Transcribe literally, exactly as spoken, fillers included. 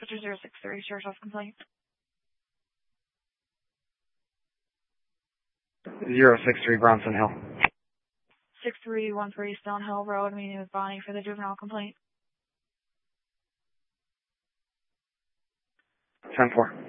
Switcher zero six three, sheriff's office complaint. zero six three Bronson Hill. six three one three Stone Hill Road, meeting with Bonnie for the juvenile complaint. ten four.